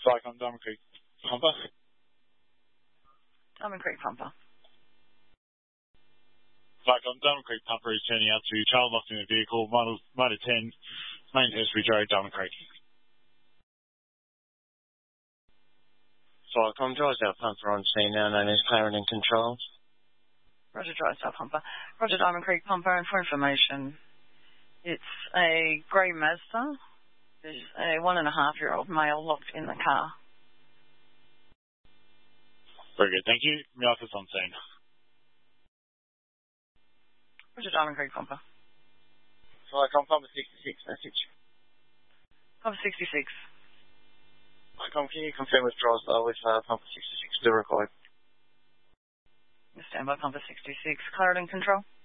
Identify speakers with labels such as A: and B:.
A: Cyclone Diamond Creek Pumper.
B: Diamond Creek Pumper.
A: Cyclone Diamond Creek Pumper is turning out to child lost in a vehicle, motor 10, main Hestridge Road, Diamond Creek.
C: Cyclone Drysdale Pumper on scene now, known as Clarendon Control.
B: Roger, Drysdale Pumper. Roger, Diamond Creek Pumper, and for information, it's a grey Mazda. There's a 1.5-year-old male locked in the car.
A: Very good, thank you. Miatas on scene.
B: Roger, Diamond Creek Pumper.
C: Cyclone Pumper 66, message.
B: Pumper 66.
C: Cyclone, can you confirm with Drysdale with Pumper 66 still required?
B: Stand by, Pumper 66. Clarendon Control.